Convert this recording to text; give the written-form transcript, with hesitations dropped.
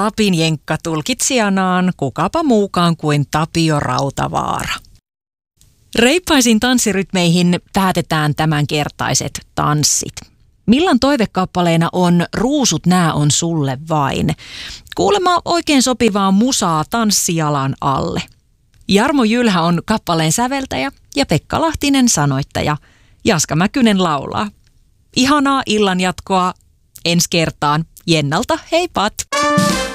Lapin jenkka tulkitsijanaan kukapa muukaan kuin Tapio Rautavaara. Reippaisin tanssirytmeihin päätetään tämänkertaiset tanssit. Millan toivekappaleena on Ruusut nää on sulle vain. Kuulemma oikein sopivaa musaa tanssijalan alle. Jarmo Jylhä on kappaleen säveltäjä ja Pekka Lahtinen sanoittaja. Jaska Mäkynen laulaa. Ihanaa illanjatkoa ensi kertaan. Jennalta, heipat!